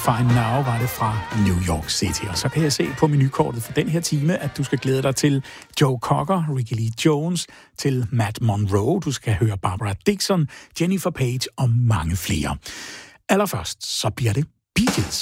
Fine Now var det fra New York City. Og så kan jeg se på menukortet for den her time, at du skal glæde dig til Joe Cocker, Ricky Lee Jones, til Matt Monroe. Du skal høre Barbara Dixon, Jennifer Page og mange flere. Allerførst så bliver det Bee Gees.